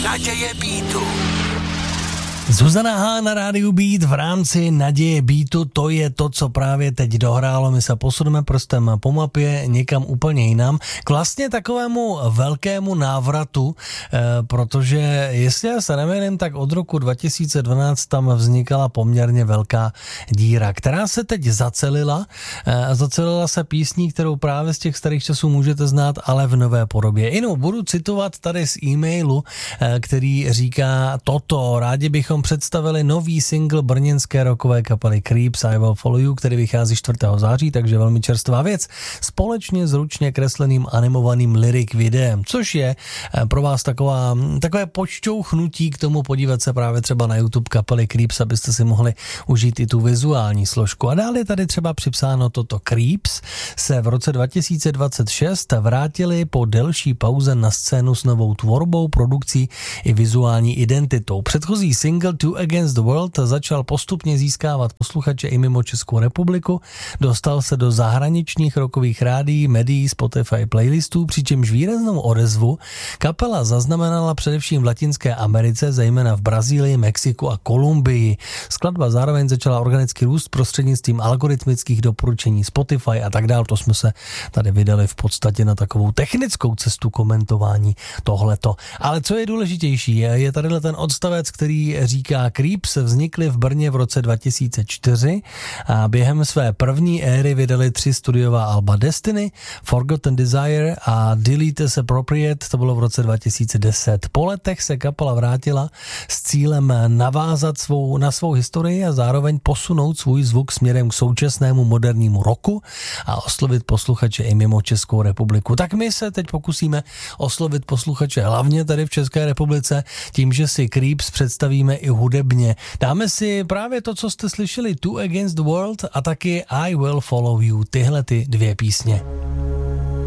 Naděje Beatu. Zuzana H. na rádiu Beat v rámci Naděje Beatu, to je to, co právě teď dohrálo. My se posuneme prstem po mapě někam úplně jinam, k vlastně takovému velkému návratu, protože jestli já se nemýlím, tak od roku 2012 tam vznikala poměrně velká díra, která se teď zacelila. Zacelila se písní, kterou právě z těch starých časů můžete znát, ale v nové podobě. Jenom budu citovat tady z e-mailu, který říká toto: rádi bychom představili nový single brněnské rockové kapely Creeps I Will Follow You, který vychází 4. září, takže velmi čerstvá věc, společně s ručně kresleným animovaným lyric videem, což je pro vás takové počťouchnutí k tomu podívat se právě třeba na YouTube kapely Creeps, abyste si mohli užít i tu vizuální složku. A dál je tady třeba připsáno toto: Creeps se v roce 2026 vrátili po delší pauze na scénu s novou tvorbou, produkcí i vizuální identitou. Předchozí single Two Against the World začal postupně získávat posluchače i mimo Českou republiku, dostal se do zahraničních rockových rádií, médií, Spotify playlistů, přičemž výraznou odezvu kapela zaznamenala především v Latinské Americe, zejména v Brazílii, Mexiku a Kolumbii. Skladba zároveň začala organicky růst prostřednictvím algoritmických doporučení Spotify a tak dál. To jsme se tady vydali v podstatě na takovou technickou cestu komentování tohleto. Ale co je důležitější, je tady ten odstavec, který říká: Creeps vznikly v Brně v roce 2004 a během své první éry vydali 3 studiová alba: Destiny, Forgotten Desire a Delete as Appropriate, to bylo v roce 2010. Po letech se kapela vrátila s cílem navázat na svou historii a zároveň posunout svůj zvuk směrem k současnému modernímu rocku a oslovit posluchače i mimo Českou republiku. Tak my se teď pokusíme oslovit posluchače hlavně tady v České republice tím, že si Creeps představíme i hudebně. Dáme si právě to, co jste slyšeli, Two Against the World a taky I Will Follow You, tyhle ty 2 písně.